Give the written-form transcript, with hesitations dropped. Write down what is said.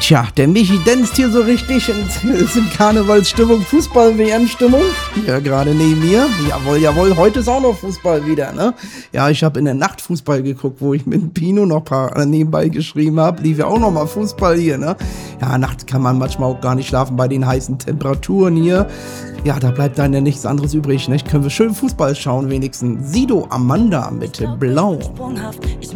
Tja, der Michi dänzt hier so richtig in Karnevalsstimmung, Fußball-WM-Stimmung. Hier gerade neben mir. Jawohl, jawohl, heute ist auch noch Fußball wieder, ne? Ja, ich habe in der Nacht Fußball geguckt, wo ich mit Pino noch ein paar nebenbei geschrieben habe. Lief ja auch noch mal Fußball hier, ne? Ja, nachts kann man manchmal auch gar nicht schlafen bei den heißen Temperaturen hier. Ja, da bleibt dann ja nichts anderes übrig, ne? Können wir schön Fußball schauen wenigstens. Sido Amanda mit Blau.